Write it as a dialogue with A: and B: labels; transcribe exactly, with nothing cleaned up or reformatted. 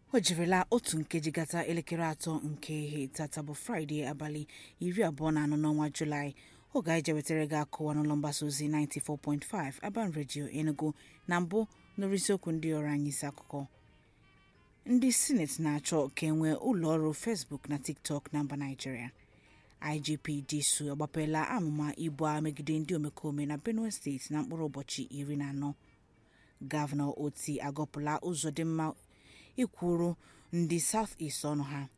A: o jirila otu nkeji gata elekere atọ nke ihe tata bụ Fraịde abalị iri abụọ na anọ n'ọnwa Julaị. Oge anyị jewetara gị akụwa n'ụlọ mgbasa ozi ninety four point five Aban Radio Enugu. Na mbụ nụrụ isiokwu ndị ọrụ anyị isi akụkọ. Ndị Senate na-achọ ka enwee ụlọọrụ Facebook na TikTok na mba Naịjirịa. I G P Disu agbapela amụma ibu agha megide ndị omekome na Benue Steeti na mkpụrụ ụbọchị iri na anọ. Gọvanọ Oti agọpụla ụzọ dị mma ikwuru ndị South East ọnụ ha.